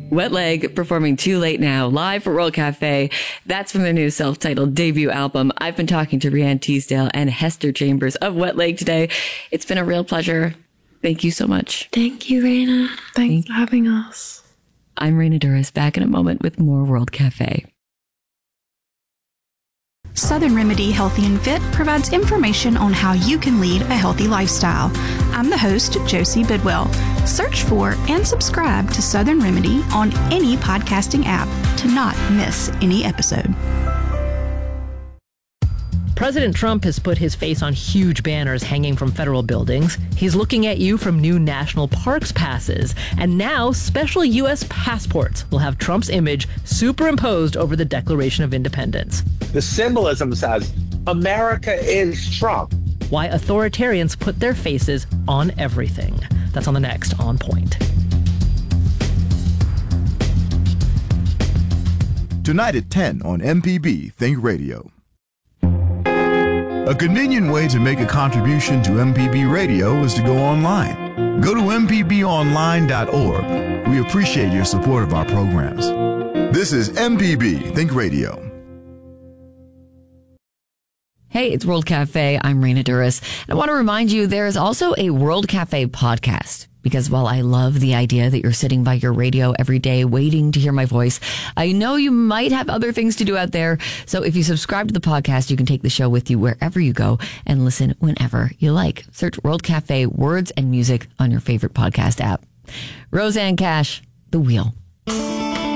Wet Leg performing Too Late Now live for World Cafe. That's from their new self-titled debut album. I've been talking to Rianne Teasdale and Hester Chambers of Wet Leg today. It's been a real pleasure. Thank you so much. Thank you, Raina. Thanks for having us. I'm Raina Douris, back in a moment with more World Cafe. Southern Remedy Healthy and Fit provides information on how you can lead a healthy lifestyle. I'm the host, Josie Bidwell. Search for and subscribe to Southern Remedy on any podcasting app to not miss any episode. President Trump has put his face on huge banners hanging from federal buildings. He's looking at you from new national parks passes. And now special U.S. passports will have Trump's image superimposed over the Declaration of Independence. The symbolism says, America is Trump. Why authoritarians put their faces on everything. That's on the next On Point. Tonight at 10 on MPB Think Radio. A convenient way to make a contribution to MPB Radio is to go online. Go to mpbonline.org. We appreciate your support of our programs. This is MPB Think Radio. Hey, it's World Cafe. I'm Raina Douris. And I want to remind you there is also a World Cafe podcast. Because while I love the idea that you're sitting by your radio every day waiting to hear my voice, I know you might have other things to do out there. So if you subscribe to the podcast, you can take the show with you wherever you go and listen whenever you like. Search World Cafe Words and Music on your favorite podcast app. Rosanne Cash, The Wheel.